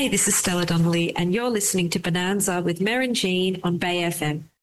Hey, this is Stella Donnelly, and you're listening to Bonanza with Mer and Jean on Bay FM.